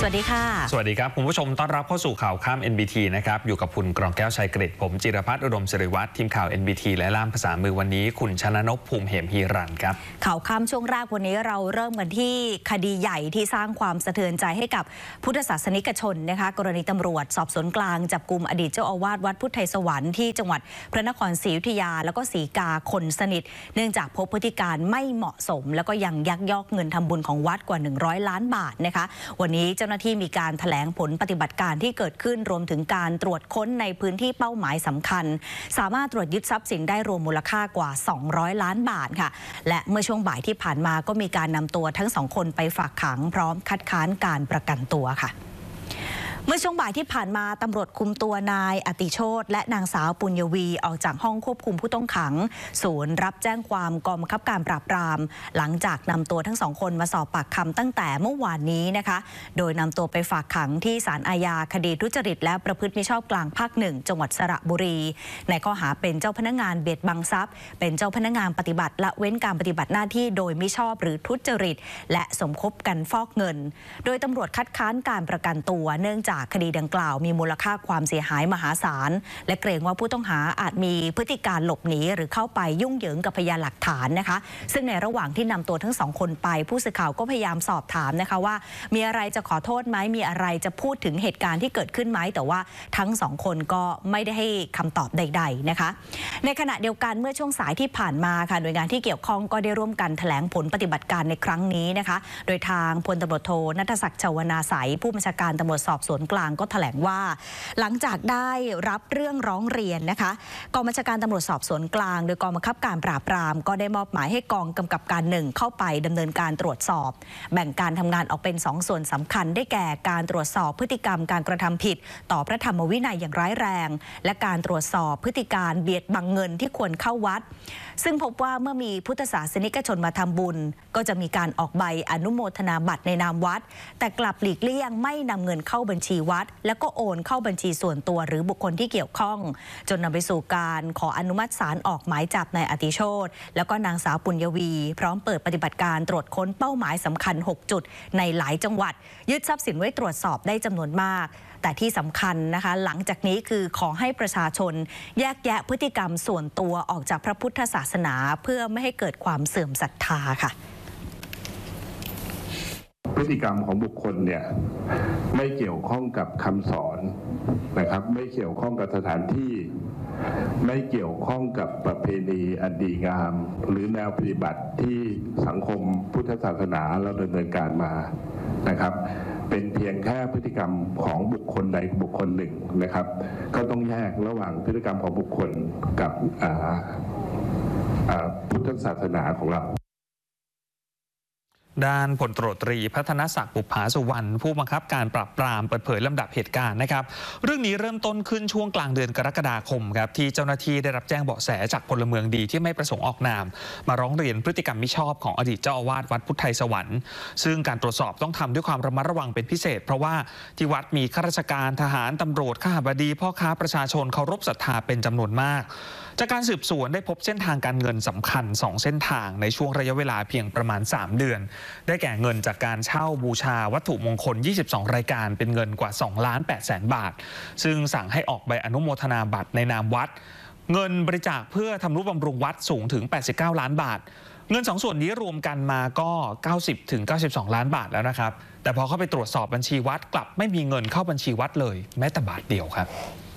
สวัสดีค่ะสวัสดีครับคุณผู้ชมต้อนรับเข้าสู่ข่าวข้าม NBT นะครับอยู่กับคุณกรองแก้วชัยกฤษผมจิรพัฒน์อุดมศิริวัฒน์ทีมข่าว NBT และล่ามภาษามือวันนี้คุณชนนพภูมิเหมฮีรันครับข่าวข้ามช่วงแรกวันนี้เราเริ่มกันที่คดีใหญ่ที่สร้างความสะเทือนใจให้กับพุทธศาสนิกชนนะคะกรณีตำรวจสอบสวนกลางจับกุมอดีตเจ้าอาวาสวัดพุทธไทยสวรรค์ที่จังหวัดพระนครศรีอยุธยาแล้วก็ศรีกาคนสนิทเนื่องจากพบพฤติการไม่เหมาะสมแล้วก็ยังยักยอกเงินทำบุญของวัดกว่า100 ล้านบาทนะคะวันนี้เจ้าหน้าที่มีการแถลงผลปฏิบัติการที่เกิดขึ้นรวมถึงการตรวจค้นในพื้นที่เป้าหมายสำคัญสามารถตรวจยึดทรัพย์สินได้รวมมูลค่ากว่า200 ล้านบาทค่ะและเมื่อช่วงบ่ายที่ผ่านมาก็มีการนำตัวทั้ง2 คนไปฝากขังพร้อมคัดค้านการประกันตัวค่ะเมื่อช่วงบ่ายที่ผ่านมาตำรวจคุมตัวนายอติโชติและนางสาวปุญญวีออกจากห้องควบคุมผู้ต้องขังศูนย์รับแจ้งความกองบังคับการปราบปรามหลังจากนำตัวทั้ง2 คนมาสอบปากคำตั้งแต่เมื่อวานนี้นะคะโดยนำตัวไปฝากขังที่ศาลอาญาคดีทุจริตและประพฤติมิชอบกลางภาค 1จังหวัดสระบุรีในข้อหาเป็นเจ้าพนักงานเบียดบังทรัพย์เป็นเจ้าพนักงานปฏิบัติละเว้นการปฏิบัติหน้าที่โดยมิชอบหรือทุจริตและสมคบกันฟอกเงินโดยตำรวจคัดค้านการประกันตัวเนื่องจากคดีดังกล่าวมีมูลค่าความเสียหายมหาศาลและเกรงว่าผู้ต้องหาอาจมีพฤติการหลบหนีหรือเข้าไปยุ่งเหยิงกับพยานหลักฐานนะคะซึ่งในระหว่างที่นำตัวทั้ง2 คนไปผู้สื่อข่าวก็พยายามสอบถามนะคะว่ามีอะไรจะขอโทษไหมมีอะไรจะพูดถึงเหตุการณ์ที่เกิดขึ้นไหมแต่ว่าทั้ง2 คนก็ไม่ได้ให้คำตอบใดๆนะคะในขณะเดียวกันเมื่อช่วงสายที่ผ่านมาค่ะหน่วยงานที่เกี่ยวข้องก็ได้ร่วมกันแถลงผลปฏิบัติการในครั้งนี้นะคะโดยทางพลตำรวจโทณัฐศักดิ์ชวนาไสยผู้บัญชาการตำรวจสอบสวนกลางก็แถลงว่าหลังจากได้รับเรื่องร้องเรียนนะคะกองบัญชาการตำรวจสอบสวนกลางโดยกองบังคับการปราบปรามก็ได้มอบหมายให้กองกำกับการ 1เข้าไปดำเนินการตรวจสอบแบ่งการทำงานออกเป็น2 ส่วนสำคัญได้แก่การตรวจสอบพฤติกรรมการกระทำผิดต่อพระธรรมวินัยอย่างร้ายแรงและการตรวจสอบพฤติการเบียดบังเงินที่ควรเข้าวัดซึ่งพบว่าเมื่อมีพุทธศาสนิกชนมาทำบุญก็จะมีการออกใบอนุโมทนาบัตรในนามวัดแต่กลับหลีกเลี่ยงไม่นำเงินเข้าบัญชีวัดแล้วก็โอนเข้าบัญชีส่วนตัวหรือบุคคลที่เกี่ยวข้องจนนำไปสู่การขออนุมัติศาลออกหมายจับนายอติโชติแล้วก็นางสาวปุญญวีพร้อมเปิดปฏิบัติการตรวจค้นเป้าหมายสำคัญ6 จุดในหลายจังหวัดยึดทรัพย์สินไว้ตรวจสอบได้จำนวนมากแต่ที่สำคัญนะคะหลังจากนี้คือขอให้ประชาชนแยกแยะพฤติกรรมส่วนตัวออกจากพระพุทธศาสนาเพื่อไม่ให้เกิดความเสื่อมศรัทธาค่ะพฤติกรรมของบุคคลเนี่ยไม่เกี่ยวข้องกับคำสอนนะครับไม่เกี่ยวข้องกับสถานที่ไม่เกี่ยวข้องกับประเพณีอันดีงามหรือแนวปฏิบัติที่สังคมพุทธศาสนาเราดำเนินการมานะครับเป็นเพียงแค่พฤติกรรมของบุคคลใดบุคคลหนึ่งนะครับก็ต้องแยกระหว่างพฤติกรรมของบุคคลกับพุทธศาสนาของเราด้านพลตำรวจตรีพัฒนศักดิ์บุปผาสุวรรณผู้บังคับการปราบปรามเปิดเผยลำดับเหตุการณ์นะครับเรื่องนี้เริ่มต้นขึ้นช่วงกลางเดือนกรกฎาคมครับที่เจ้าหน้าที่ได้รับแจ้งเบาะแสจากพลเมืองดีที่ไม่ประสงค์ออกนามมาร้องเรียนพฤติกรรมมิชอบของอดีตเจ้าอาวาสวัดพุทธไทยสวรรค์ซึ่งการตรวจสอบต้องทำด้วยความระมัดระวังเป็นพิเศษเพราะว่าที่วัดมีข้าราชการทหารตำรวจข้าบดีพ่อค้าประชาชนเคารพศรัทธาเป็นจำนวนมากจากการสืบสวนได้พบเส้นทางการเงินสำคัญ2 เส้นทางในช่วงระยะเวลาเพียงประมาณ3 เดือนได้แก่เงินจากการเช่าบูชาวัตถุมงคล22 รายการเป็นเงินกว่า2,800,000 บาทซึ่งสั่งให้ออกใบอนุโมทนาบัตรในนามวัดเงินบริจาคเพื่อทำนุบำรุงวัดสูงถึง89 ล้านบาทเงิน2 ส่วนนี้รวมกันมาก็90-92 ล้านบาทแล้วนะครับแต่พอเข้าไปตรวจสอบบัญชีวัดกลับไม่มีเงินเข้าบัญชีวัดเลยแม้แต่บาทเดียวครับ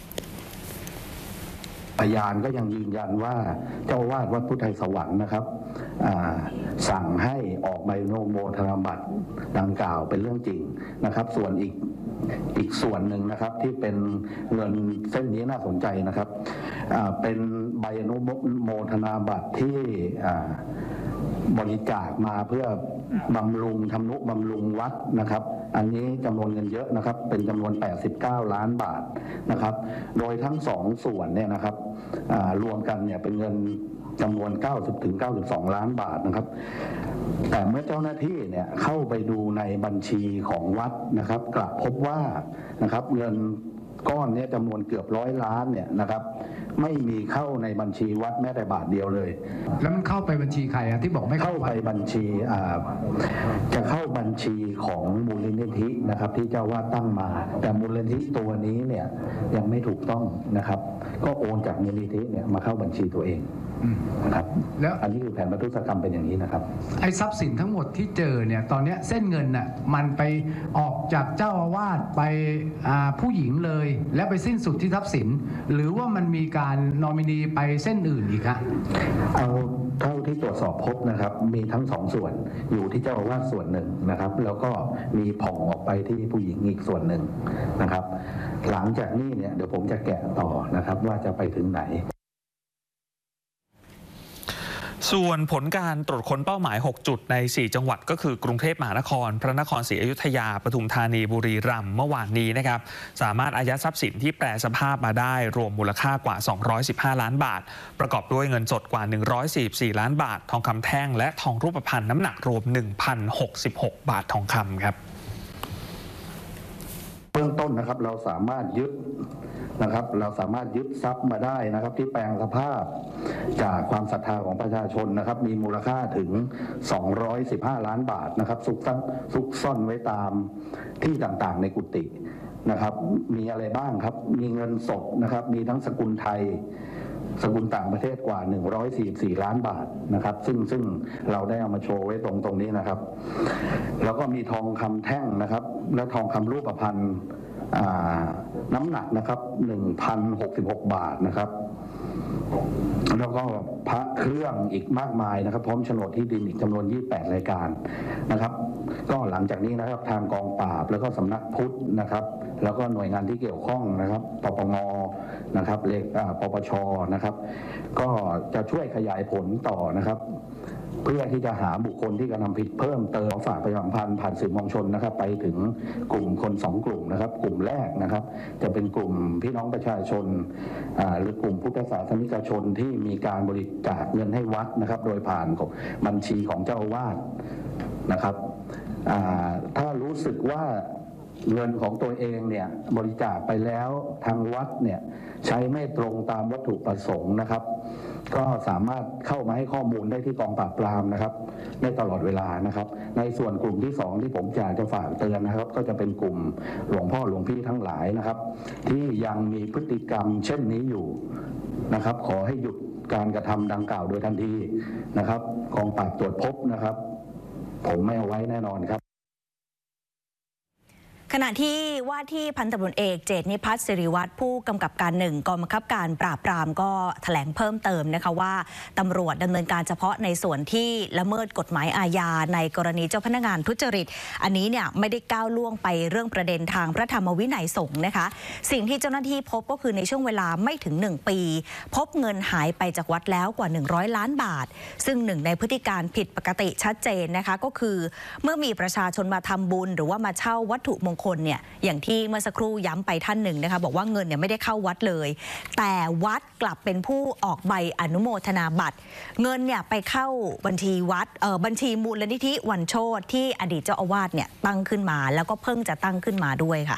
พยานก็ยังยืนยันว่าเจ้าอาวาสวัดพุทธไทยสวรรค์นะครับสั่งให้ออกใบอนุโมทนาบัตรดังกล่าวเป็นเรื่องจริงนะครับส่วนอีกส่วนหนึ่งนะครับที่เป็นเงินเส้นนี้น่าสนใจนะครับเป็นใบอนุโมทนาบัตรที่บริจาคมาเพื่อบำรุงทำนุบำรุงวัดนะครับอันนี้จำนวนเงินเยอะนะครับเป็นจำนวน89 ล้านบาทนะครับโดยทั้ง2 ส่วนเนี่ยนะครับรวมกันเนี่ยเป็นเงินจำนวน90-92 ล้านบาทนะครับแต่เมื่อเจ้าหน้าที่เนี่ยเข้าไปดูในบัญชีของวัดนะครับกลับพบว่านะครับเงินก้อนนี้จำนวนเกือบ100 ล้านเนี่ยนะครับไม่มีเข้าในบัญชีวัดแม้แต่บาทเดียวเลยแล้วมันเข้าไปบัญชีใครที่บอกไม่เข้าไปบัญชีจะเข้าบัญชีของมูลนิธินะครับที่เจ้าวาดตั้งมาแต่มูลนิธิตัวนี้เนี่ยยังไม่ถูกต้องนะครับก็โอนจากมูลนิธิเนี่ยมาเข้าบัญชีตัวเองนะครับแล้วอันนี้คือแผนประทุษกรรมเป็นอย่างนี้นะครับไอ้ทรัพย์สินทั้งหมดที่เจอเนี่ยตอนนี้เส้นเงินน่ะมันไปออกจากเจ้าอาวาสไปผู้หญิงเลยแล้วไปสิ้นสุดที่ทรัพย์สินหรือว่ามันมีการนอมินีไปเส้นอื่นอีกฮะเอาเท่าที่ตรวจสอบพบนะครับมีทั้งสองส่วนอยู่ที่เจ้าอาวาสส่วนหนึ่งนะครับแล้วก็มีผ่องออกไปที่ผู้หญิงอีกส่วนหนึ่งนะครับหลังจากนี้เนี่ยเดี๋ยวผมจะแกะต่อนะครับว่าจะไปถึงไหนส่วนผลการตรวจค้นเป้าหมาย6จุดใน4จังหวัดก็คือกรุงเทพมหานครพระนครศรีอยุธยาปทุมธานีบุรีรัมย์เมื่อวานนี้นะครับสามารถอายัดทรัพย์สินที่แปรสภาพมาได้รวมมูลค่ากว่า215ล้านบาทประกอบด้วยเงินสดกว่า144ล้านบาททองคำแท่งและทองรูปพรรณน้ำหนักรวม 1,066 บาททองคำครับเบื้องต้นนะครับเราสามารถยึดทรัพย์มาได้นะครับที่แปลงสภาพจากความศรัทธาของประชาชนนะครับมีมูลค่าถึง215ล้านบาทนะครับซุกซ่อนไว้ตามที่ต่างๆในกุฏินะครับมีอะไรบ้างครับมีเงินสดนะครับมีทั้งสกุลไทยสกุลต่างประเทศกว่า144ล้านบาทนะครับซึ่งเราได้เอามาโชว์ไว้ตรงนี้นะครับแล้วก็มีทองคำแท่งนะครับและทองคำรูปพรรณน้ำหนักนะครับ 1,066 บาทนะครับแล้วก็พระเครื่องอีกมากมายนะครับพร้อมโฉนดที่ดินอีกจำนวน28รายการนะครับก็หลังจากนี้นะครับทางกองปราบแล้วก็สำนักพุทธนะครับแล้วก็หน่วยงานที่เกี่ยวข้องนะครับปปงนะครับปปชนะครับก็จะช่วยขยายผลต่อนะครับเพื่อที่จะหาบุคคลที่กระทำผิดเพิ่มเติมฝากประชาสัมพันธ์ผ่านสื่อมวลชนนะครับไปถึงกลุ่มคน2กลุ่มนะครับกลุ่มแรกนะครับจะเป็นกลุ่มพี่น้องประชาชนหรือกลุ่มพุทธศาสนิกชนที่มีการบริจาคเงินให้วัดนะครับโดยผ่านบัญชีของเจ้าอาวาสนะครับถ้ารู้สึกว่าเงินของตัวเองเนี่ยบริจาคไปแล้วทางวัดเนี่ยใช้ไม่ตรงตามวัตถุประสงค์นะครับก็สามารถเข้ามาให้ข้อมูลได้ที่กองปราบปรามนะครับได้ตลอดเวลานะครับในส่วนกลุ่มที่2ที่ผมอยากจะฝากเตือนนะครับก็จะเป็นกลุ่มหลวงพ่อหลวงพี่ทั้งหลายนะครับที่ยังมีพฤติกรรมเช่นนี้อยู่นะครับขอให้หยุดการกระทำดังกล่าวโดยทันทีนะครับกองปราบตรวจพบนะครับผมไม่เอาไว้แน่นอนครับขณะที่ว่าที่พันตำรวจเอกเจตนิพัฒน์สิริวัฒน์ผู้กำกับการ1กองบังคับการปราบปรามก็แถลงเพิ่มเติมนะคะว่าตำรวจดำเนินการเฉพาะในส่วนที่ละเมิดกฎหมายอาญาในกรณีเจ้าพนักงานทุจริตอันนี้เนี่ยไม่ได้ก้าวล่วงไปเรื่องประเด็นทางพระธรรมวินัยสงฆ์นะคะสิ่งที่เจ้าหน้าที่พบก็คือในช่วงเวลาไม่ถึง1ปีพบเงินหายไปจากวัดแล้วกว่า100ล้านบาทซึ่งหนึ่งในพฤติการผิดปกติชัดเจนนะคะก็คือเมื่อมีประชาชนมาทำบุญหรือว่ามาเช่าวัตถุมงคลเนี่ยอย่างที่เมื่อสักครู่ย้ำไปท่านหนึ่งนะคะบอกว่าเงินเนี่ยไม่ได้เข้าวัดเลยแต่วัดกลับเป็นผู้ออกใบอนุโมทนาบัตรเงินเนี่ยไปเข้าบัญชีวัดบัญชีมูลนิธิวันโชติที่อดีตเจ้าอาวาสเนี่ยตั้งขึ้นมาแล้วก็เพิ่งจะตั้งขึ้นมาด้วยค่ะ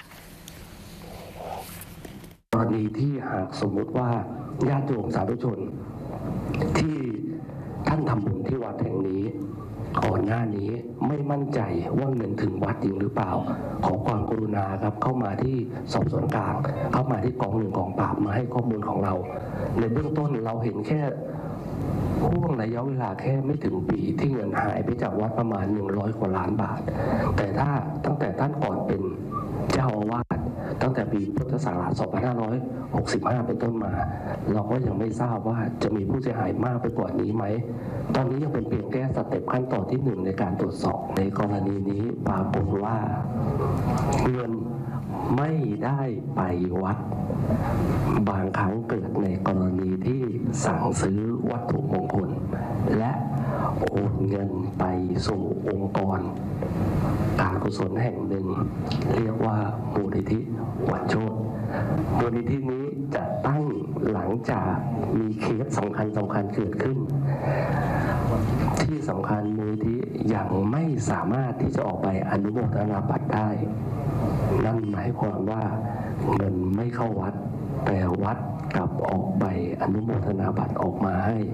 กรณีที่หากสมมติว่าญาติโยมสาธุชนที่ท่านทำบุญที่วัดแห่งนี้ก่อนหน้านี้ไม่มั่นใจว่าเงินถึงวัดจริงหรือเปล่าขอความกรุณาครับเข้ามาที่สอบสวนกลางเข้ามาที่กอง1กองปราบมาให้ข้อมูลของเราในเบื้องต้นเราเห็นแค่ห่วงระยะเวลาแค่ไม่ถึงปีที่เงินหายไปจากวัดประมาณ100กว่าล้านบาทแต่ถ้าตั้งแต่ท่านก่อนเป็นเจ้าอาวาสตั้งแต่ปีพุทธศักราช2565เป็นต้นมาเราก็ยังไม่ทราบว่าจะมีผู้เสียหายมากไปกว่านี้ไหมตอนนี้ยังเป็นเพียงแค่สเต็ปขั้นตอนที่1ในการตรวจสอบในกรณีนี้ปรากฏว่าเงินไม่ได้ไปวัดบางครั้งเกิดในกรณีที่สั่งซื้อวัตถุมงคลและโอนเงินไปสู่องค์กรการกุศลแห่งหนึ่งเรียกว่ามูลนิธิวันโชติมูลนิธินี้จะตั้งหลังจากมีเคสสำคัญเกิดขึ้นที่สำคัญมูลนิธิยังไม่สามารถที่จะออกไปอนุโมทนาบัตรได้นั่นหมายความว่าเงินไม่เข้าวัดแต่วัดกับออกใบอนุโมทนาบัตรออกมาให้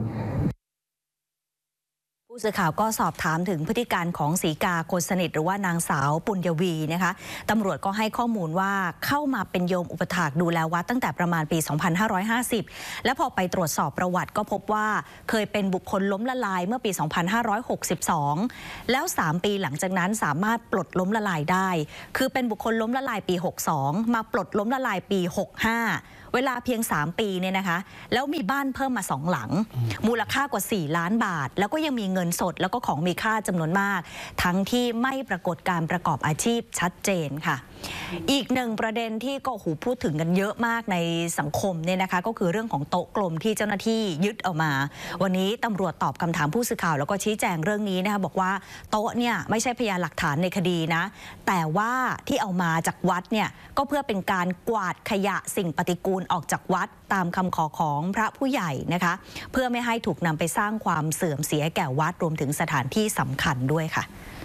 ผู้สื่อข่าวก็สอบถามถึงพฤติการของศรีกาคนสนิทหรือว่านางสาวปุญญวีนะคะตำรวจก็ให้ข้อมูลว่าเข้ามาเป็นโยมอุปถากดูแลวัดตั้งแต่ประมาณปี 2550 และพอไปตรวจสอบประวัติก็พบว่าเคยเป็นบุคคลล้มละลายเมื่อปี 2562 แล้ว 3 ปีหลังจากนั้นสามารถปลดล้มละลายได้คือเป็นบุคคลล้มละลายปี 62 มาปลดล้มละลายปี 65 เวลาเพียง 3 ปีเนี่ยนะคะแล้วมีบ้านเพิ่มมา 2 หลังมูลค่ากว่า 4 ล้านบาทแล้วก็ยังมีเงินสดแล้วก็ของมีค่าจำนวนมากทั้งที่ไม่ปรากฏการประกอบอาชีพชัดเจนค่ะอีกหนึ่งประเด็นที่ก็พูดถึงกันเยอะมากในสังคมเนี่ยนะคะก็คือเรื่องของโต๊ะกลมที่เจ้าหน้าที่ยึดออกมาวันนี้ตำรวจตอบคำถามผู้สื่อข่าวแล้วก็ชี้แจงเรื่องนี้นะคะบอกว่าโต๊ะเนี่ยไม่ใช่พยานหลักฐานในคดีนะแต่ว่าที่เอามาจากวัดเนี่ยก็เพื่อเป็นการกวาดขยะสิ่งปฏิกูลออกจากวัดตามคำขอของพระผู้ใหญ่นะคะเพื่อไม่ให้ถูกนำไปสร้างความเสื่อมเสียแก่วัดรวมถึงสถานที่สำคัญด้วยค่ะ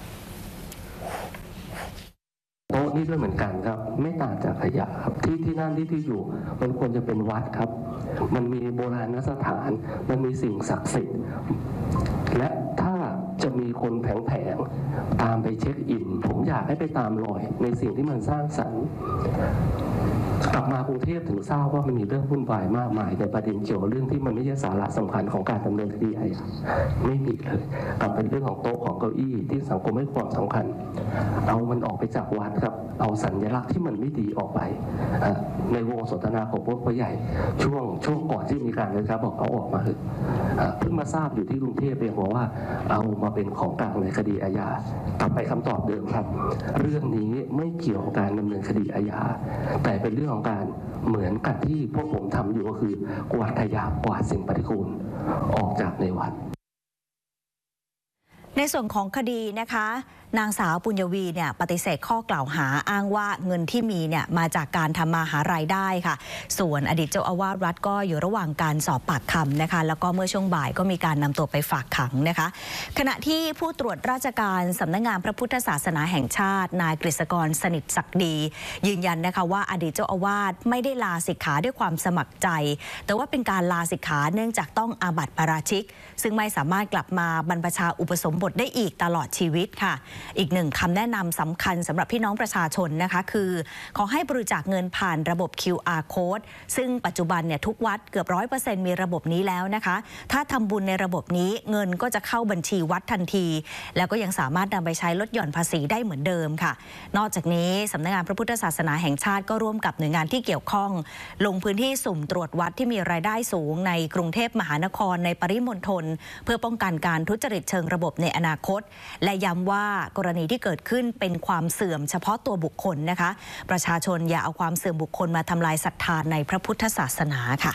โต๊ะนี่ด้วยเหมือนกันครับไม่ต่างจากขยะครับที่นั่นที่อยู่มันควรจะเป็นวัดครับมันมีโบราณสถานมันมีสิ่งศักดิ์สิทธิ์และถ้าจะมีคนแผงๆตามไปเช็คอินผมอยากให้ไปตามรอยในสิ่งที่มันสร้างสรรค์กลับมากรุงเทพถึงทราบว่ามันมีเรื่องวุ่นวายมากมายในประเด็นเกี่ยวกับเรื่องที่มันไม่ใช่สาระสำคัญของการดำเนินคดีอาญาไม่มีเลยกลับเป็นเรื่องของโต๊ะของเก้าอี้ที่สังคมให้ความสำคัญเอามันออกไปจากวัดครับเอาสัญลักษณ์ที่มันไม่ดีออกไปในวงสนทนาของพวกผู้ใหญ่ช่วงก่อนที่มีการนะครับบอกเอาออกมาเถอะเพิ่งมาทราบอยู่ที่กรุงเทพเองว่าเอามาเป็นของกลางในคดีอาญากลับไปคำตอบเดิมครับเรื่องนี้ไม่เกี่ยวกับการดำเนินคดีอาญาแต่เป็นเรื่องของการเหมือนกันที่พวกผมทำอยู่ก็คือกวาดขยะกวาดสิ่งปฏิกูลออกจากในวัดในส่วนของคดีนะคะนางสาวปุญญวีเนี่ยปฏิเสธข้อกล่าวหาอ้างว่าเงินที่มีเนี่ยมาจากการทำมาหารายได้ค่ะส่วนอดีตเจ้าอาวาสวัดก็อยู่ระหว่างการสอบปากคำนะคะแล้วก็เมื่อช่วงบ่ายก็มีการนำตัวไปฝากขังนะคะขณะที่ผู้ตรวจราชการสำนักงานพระพุทธศาสนาแห่งชาตินายกฤษกรสนิทศักดียืนยันนะคะว่าอดีตเจ้าอาวาสไม่ได้ลาสิกขาด้วยความสมัครใจแต่ว่าเป็นการลาสิกขาเนื่องจากต้องอาบัติปาราชิกซึ่งไม่สามารถกลับมาบรรพชาอุปสมบทได้อีกตลอดชีวิตค่ะอีกหนึ่งคำแนะนำสำคัญสำหรับพี่น้องประชาชนนะคะคือขอให้บริจาคเงินผ่านระบบ QR Code ซึ่งปัจจุบันเนี่ยทุกวัดเกือบ 100% มีระบบนี้แล้วนะคะถ้าทำบุญในระบบนี้เงินก็จะเข้าบัญชีวัดทันทีแล้วก็ยังสามารถนำไปใช้ลดหย่อนภาษีได้เหมือนเดิมค่ะนอกจากนี้สำนักงานพระพุทธศาสนาแห่งชาติก็ร่วมกับหน่วยงานที่เกี่ยวข้องลงพื้นที่สุ่มตรวจวัดที่มีรายได้สูงในกรุงเทพมหานครในปริมณฑลเพื่อป้องกันการทุจริตเชิงระบบในอนาคตและย้ำว่ากรณีที่เกิดขึ้นเป็นความเสื่อมเฉพาะตัวบุคคลนะคะประชาชนอย่าเอาความเสื่อมบุคคลมาทำลายศรัทธาในพระพุทธศาสนาค่ะ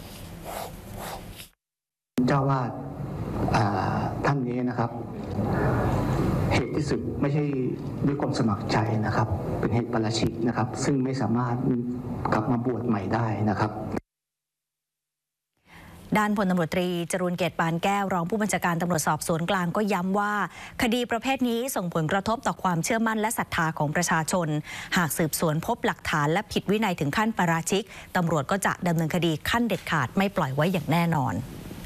เจ้าวาดท่านนี้นะครับเหตุที่สุดไม่ใช่ด้วยความสมัครใจนะครับเป็นเหตุปาราชิกนะครับซึ่งไม่สามารถกลับมาบวชใหม่ได้นะครับด้านพลตำรวจตรีจรูญเกตปานแก้วรองผู้บัญชาการตำรวจสอบสวนกลางก็ย้ำว่าคดีประเภทนี้ส่งผลกระทบต่อความเชื่อมั่นและศรัทธาของประชาชนหากสืบสวนพบหลักฐานและผิดวินัยถึงขั้นปาราชิกตำรวจก็จะดำเนินคดีขั้นเด็ดขาดไม่ปล่อยไว้อย่างแน่นอน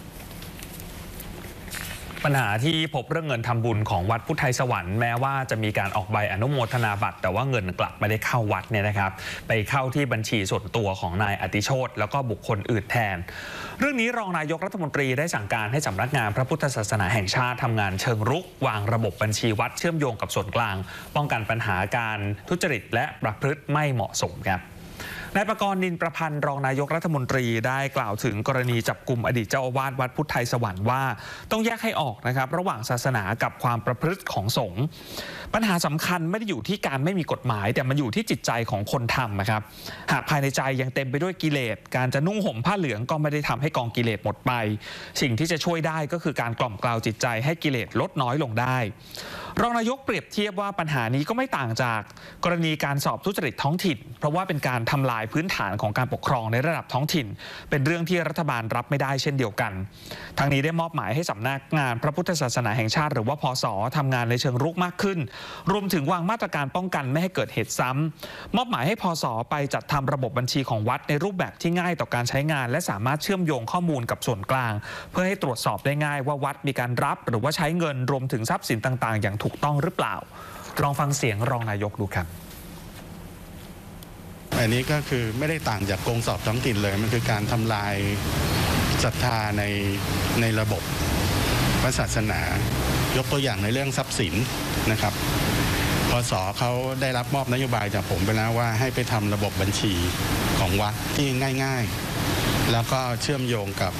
ปัญหาที่พบเรื่องเงินทำบุญของวัดพุทธไทยสวรรค์แม้ว่าจะมีการออกใบอนุโมทนาบัตรแต่ว่าเงินกลับไม่ได้เข้าวัดเนี่ยนะครับไปเข้าที่บัญชีส่วนตัวของนายอติโชติแล้วก็บุคคลอื่นแทนเรื่องนี้รองนายกรัฐมนตรีได้สั่งการให้สำนักงานพระพุทธศาสนาแห่งชาติทำงานเชิงรุกวางระบบบัญชีวัดเชื่อมโยงกับส่วนกลางป้องกันปัญหาการทุจริตและประพฤติไม่เหมาะสมครับนายประกรณ์นินประพันธ์รองนายกรัฐมนตรีได้กล่าวถึงกรณีจับกุมอดีตเจ้าอาวาสวัดพุทธไทยสวรรค์ว่าต้องแยกให้ออกนะครับระหว่างศาสนากับความประพฤติของสงฆ์ปัญหาสำคัญไม่ได้อยู่ที่การไม่มีกฎหมายแต่มันอยู่ที่จิตใจของคนทำนะครับหากภายในใจยังเต็มไปด้วยกิเลสการจะนุ่งห่มผ้าเหลืองก็ไม่ได้ทำให้กองกิเลสหมดไปสิ่งที่จะช่วยได้ก็คือการกล่อมกล่าวจิตใจให้กิเลสลดน้อยลงได้รองนายกเปรียบเทียบว่าปัญหานี้ก็ไม่ต่างจากกรณีการสอบทุจริตท้องถิ่นเพราะว่าเป็นการทำลายพื้นฐานของการปกครองในระดับท้องถิ่นเป็นเรื่องที่รัฐบาลรับไม่ได้เช่นเดียวกันทางนี้ได้มอบหมายให้สำนักงานพระพุทธศาสนาแห่งชาติหรือว่าพศทำงานในเชิงรุกมากขึ้นรวมถึงวางมาตรการป้องกันไม่ให้เกิดเหตุซ้ำมอบหมายให้พศไปจัดทำระบบบัญชีของวัดในรูปแบบที่ง่ายต่อการใช้งานและสามารถเชื่อมโยงข้อมูลกับส่วนกลางเพื่อให้ตรวจสอบได้ง่ายว่าวัดมีการรับหรือว่าใช้เงินรวมถึงทรัพย์สินต่างๆอย่างถูกต้องหรือเปล่าลองฟังเสียงรองนายกดูครับอันนี้ก็คือไม่ได้ต่างจากกงสอบท้องถิ่นเลยมันคือการทำลายศรัทธาในระบบพระศาสนายกตัวอย่างในเรื่องทรัพย์สินนะครับพศเขาได้รับมอบนโยบายจากผมไปแล้วว่าให้ไปทำระบบบัญชีของวัดที่ง่ายๆแล้วก็เชื่อมโยงกับ